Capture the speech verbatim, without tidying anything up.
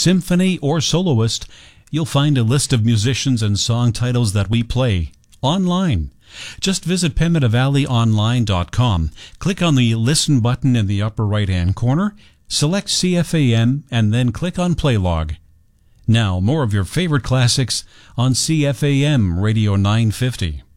symphony or soloist, you'll find a list of musicians and song titles that we play online. Just visit pemmican valley online dot com, click on the Listen button in the upper right-hand corner, select C F A M, and then click on Play Log. Now, more of your favorite classics on C F A M Radio nine fifty.